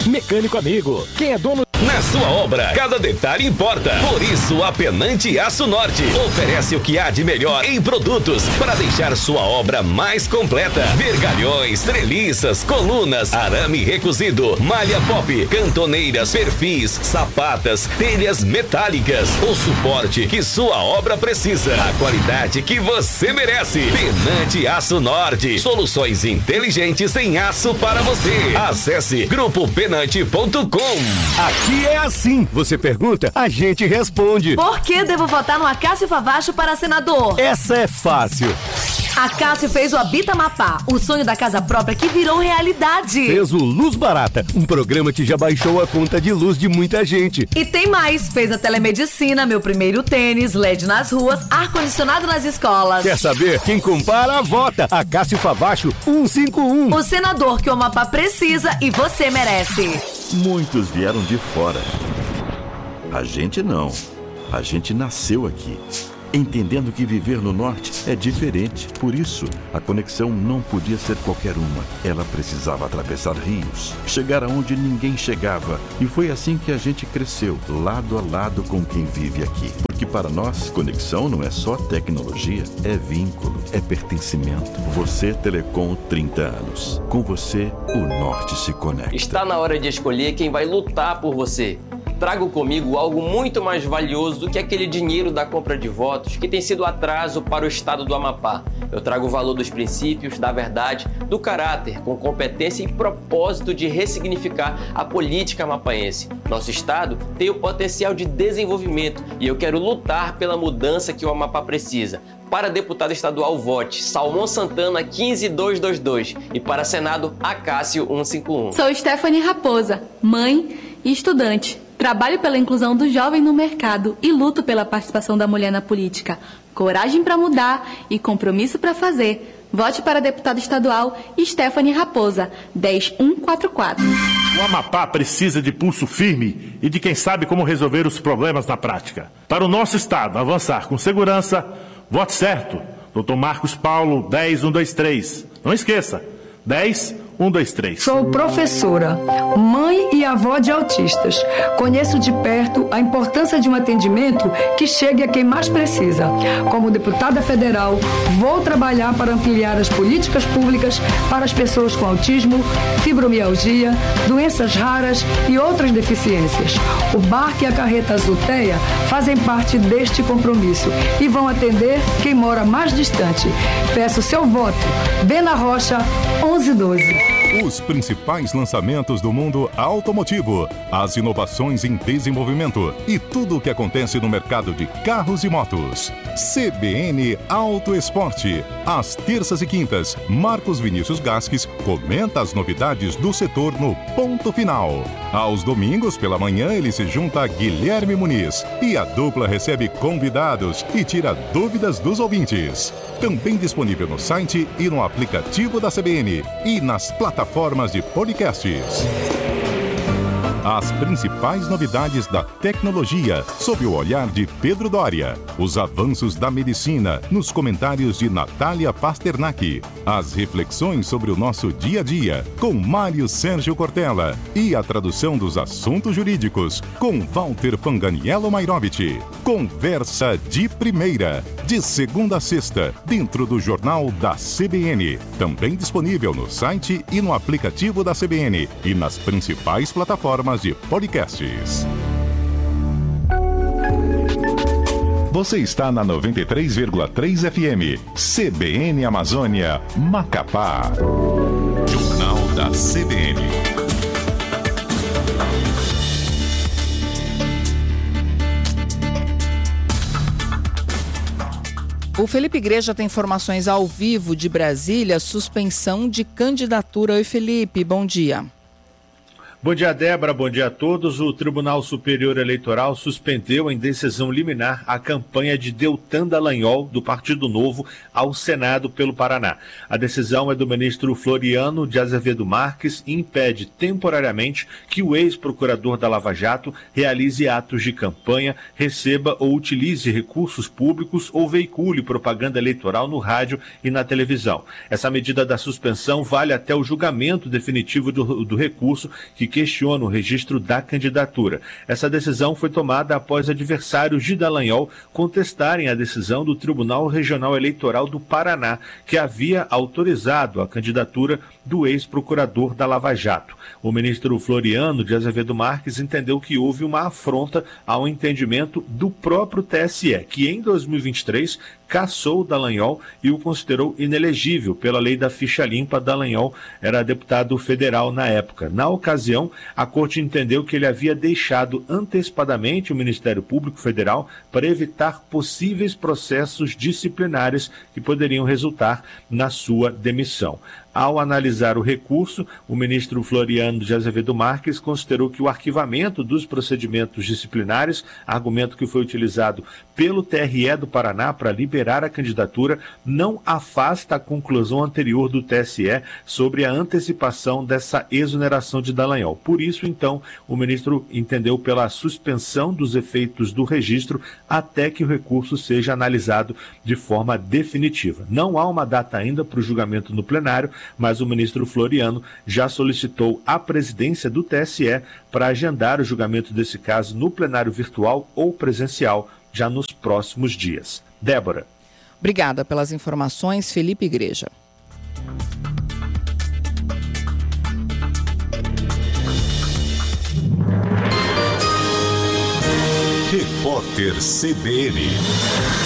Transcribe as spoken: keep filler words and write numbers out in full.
Mecânico Amigo. Quem é dono... Na sua obra, cada detalhe importa. Por isso, a Penante Aço Norte oferece o que há de melhor em produtos para deixar sua obra mais completa. Vergalhões, treliças, colunas, arame recozido, malha pop, cantoneiras, perfis, sapatas, telhas metálicas. O suporte que sua obra precisa. A qualidade que você merece. Penante Aço Norte. Soluções inteligentes em aço para você. Acesse grupo penante ponto com. Aqui é assim. Você pergunta, a gente responde. Por que devo votar no Acácio Favacho para senador? Essa é fácil. Acácio fez o Habita Amapá, o sonho da casa própria que virou realidade. Fez o Luz Barata, um programa que já baixou a conta de luz de muita gente. E tem mais, fez a telemedicina, meu primeiro tênis, L E D nas ruas, ar-condicionado nas escolas. Quer saber? Quem compara, vota. Acácio Favacho cento e cinquenta e um. O senador que o Amapá precisa e você merece. Muitos vieram de fora. A gente não. A gente nasceu aqui, entendendo que viver no norte é diferente. Por isso, a conexão não podia ser qualquer uma. Ela precisava atravessar rios, chegar aonde ninguém chegava. E foi assim que a gente cresceu, lado a lado com quem vive aqui. Porque para nós, conexão não é só tecnologia, é vínculo, é pertencimento. Você, Telecom, trinta anos. Com você, o norte se conecta. Está na hora de escolher quem vai lutar por você. Trago comigo algo muito mais valioso do que aquele dinheiro da compra de votos que tem sido atraso para o estado do Amapá. Eu trago o valor dos princípios, da verdade, do caráter, com competência e propósito de ressignificar a política amapaense. Nosso estado tem o potencial de desenvolvimento e eu quero lutar pela mudança que o Amapá precisa. Para deputado estadual, vote Salmão Santana quinze mil duzentos e vinte e dois e para Senado, Acácio cento e cinquenta e um. Sou Stephanie Raposa, mãe e estudante. Trabalho pela inclusão do jovem no mercado e luto pela participação da mulher na política. Coragem para mudar e compromisso para fazer. Vote para deputado estadual Stephanie Raposa, dez mil cento e quarenta e quatro. O Amapá precisa de pulso firme e de quem sabe como resolver os problemas na prática. Para o nosso estado avançar com segurança, vote certo. doutor Marcos Paulo, dez mil cento e vinte e três. Não esqueça, dez um, dois, três. Sou professora, mãe e avó de autistas. Conheço de perto a importância de um atendimento que chegue a quem mais precisa. Como deputada federal, vou trabalhar para ampliar as políticas públicas para as pessoas com autismo, fibromialgia, doenças raras e outras deficiências. O barco e a carreta Azuteia fazem parte deste compromisso e vão atender quem mora mais distante. Peço seu voto. Bena Rocha, onze doze. Os principais lançamentos do mundo automotivo, as inovações em desenvolvimento e tudo o que acontece no mercado de carros e motos. C B N Auto Esporte. Às terças e quintas, Marcos Vinícius Gasques comenta as novidades do setor no Ponto Final. Aos domingos, pela manhã, ele se junta a Guilherme Muniz e a dupla recebe convidados e tira dúvidas dos ouvintes. Também disponível no site e no aplicativo da C B N e nas plataformas de podcasts. As principais novidades da tecnologia, sob o olhar de Pedro Doria. Os avanços da medicina, nos comentários de Natália Pasternak. As reflexões sobre o nosso dia a dia, com Mário Sérgio Cortella. E a tradução dos assuntos jurídicos, com Walter Fanganiello Mairovich. Conversa de primeira, de segunda a sexta, dentro do Jornal da C B N. Também disponível no site e no aplicativo da C B N e nas principais plataformas de podcasts. Você está na noventa e três vírgula três F M, C B N Amazônia, Macapá. Jornal da C B N. O Felipe Igreja tem informações ao vivo de Brasília, suspensão de candidatura. Oi, Felipe, bom dia. Bom dia, Débora. Bom dia a todos. O Tribunal Superior Eleitoral suspendeu em decisão liminar a campanha de Deltan Dallagnol, do Partido Novo, ao Senado pelo Paraná. A decisão é do ministro Floriano de Azevedo Marques e impede temporariamente que o ex-procurador da Lava Jato realize atos de campanha, receba ou utilize recursos públicos ou veicule propaganda eleitoral no rádio e na televisão. Essa medida da suspensão vale até o julgamento definitivo do, do recurso, que questiona o registro da candidatura. Essa decisão foi tomada após adversários de Dallagnol contestarem a decisão do Tribunal Regional Eleitoral do Paraná, que havia autorizado a candidatura do ex-procurador da Lava Jato. O ministro Floriano de Azevedo Marques entendeu que houve uma afronta ao entendimento do próprio T S E, que em dois mil e vinte e três cassou Dallagnol e o considerou inelegível pela lei da ficha limpa. Dallagnol era deputado federal na época. Na ocasião, a corte entendeu que ele havia deixado antecipadamente o Ministério Público Federal para evitar possíveis processos disciplinares que poderiam resultar na sua demissão. Ao analisar o recurso, o ministro Floriano de Azevedo Marques considerou que o arquivamento dos procedimentos disciplinares, argumento que foi utilizado pelo T R E do Paraná para liberar a candidatura, não afasta a conclusão anterior do T S E sobre a antecipação dessa exoneração de Dallagnol. Por isso, então, o ministro entendeu pela suspensão dos efeitos do registro até que o recurso seja analisado de forma definitiva. Não há uma data ainda para o julgamento no plenário, mas o ministro Floriano já solicitou à presidência do T S E para agendar o julgamento desse caso no plenário virtual ou presencial já nos próximos dias. Débora. Obrigada pelas informações, Felipe Igreja. Repórter C B N.